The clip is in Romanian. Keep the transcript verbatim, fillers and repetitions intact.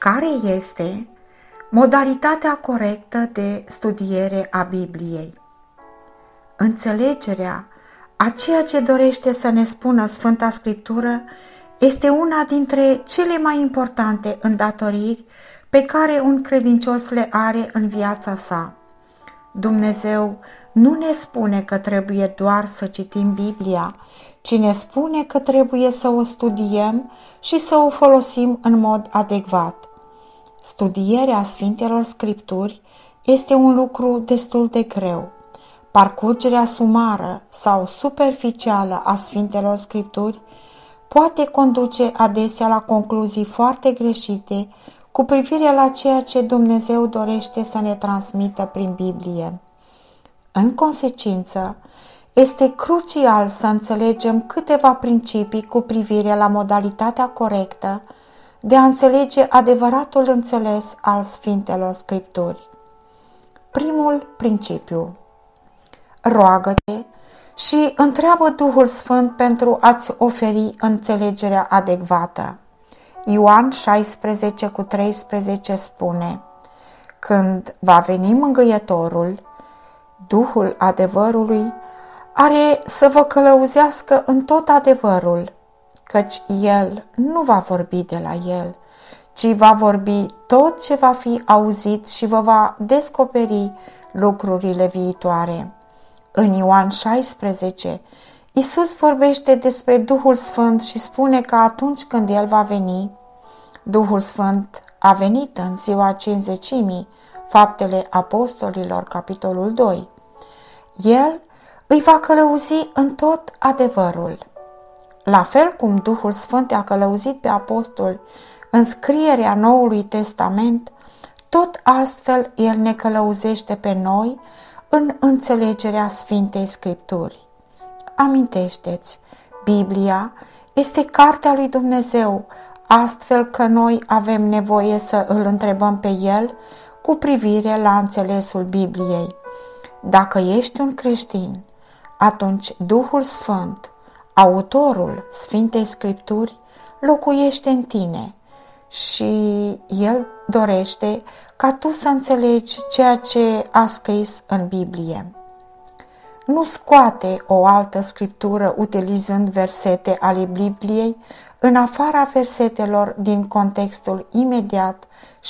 Care este modalitatea corectă de studiere a Bibliei? Înțelegerea a ceea ce dorește să ne spună Sfânta Scriptură este una dintre cele mai importante îndatoriri pe care un credincios le are în viața sa. Dumnezeu nu ne spune că trebuie doar să citim Biblia, ci ne spune că trebuie să o studiem și să o folosim în mod adecvat. Studierea Sfintelor Scripturi este un lucru destul de greu. Parcurgerea sumară sau superficială a Sfintelor Scripturi poate conduce adesea la concluzii foarte greșite cu privire la ceea ce Dumnezeu dorește să ne transmită prin Biblie. În consecință, este crucial să înțelegem câteva principii cu privire la modalitatea corectă de a înțelege adevăratul înțeles al Sfintelor Scripturi. Primul principiu: roagă-te și întreabă Duhul Sfânt pentru a-ți oferi înțelegerea adecvată. Ioan șaisprezece cu treisprezece spune: când va veni Mângâietorul, Duhul adevărului, are să vă călăuzească în tot adevărul, căci El nu va vorbi de la El, ci va vorbi tot ce va fi auzit și vă va descoperi lucrurile viitoare. În Ioan șaisprezece, Iisus vorbește despre Duhul Sfânt și spune că atunci când El va veni, Duhul Sfânt a venit în ziua cincizecimii, Faptele Apostolilor, capitolul doi. El îi va călăuzi în tot adevărul. La fel cum Duhul Sfânt a călăuzit pe apostoli în scrierea Noului Testament, tot astfel El ne călăuzește pe noi în înțelegerea Sfintei Scripturi. Amintește-ți, Biblia este cartea lui Dumnezeu, astfel că noi avem nevoie să îl întrebăm pe El cu privire la înțelesul Bibliei. Dacă ești un creștin, atunci Duhul Sfânt, autorul Sfintei Scripturi, locuiește în tine și El dorește ca tu să înțelegi ceea ce a scris în Biblie. Nu scoate o altă scriptură utilizând versete ale Bibliei în afara versetelor din contextul imediat